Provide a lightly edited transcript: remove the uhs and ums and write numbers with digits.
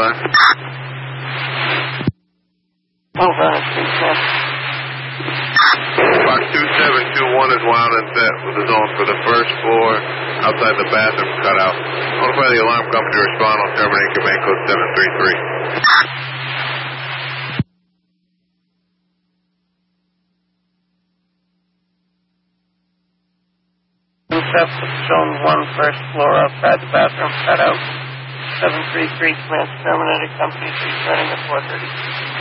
line. Over. Box 2721 is wound and set with the zone for the first floor outside the bathroom cutout. Notify the alarm company to respond on terminate command code 733. Zone 1, first floor, outside the bathroom cutout. 733, command terminated, company returning at 4:30.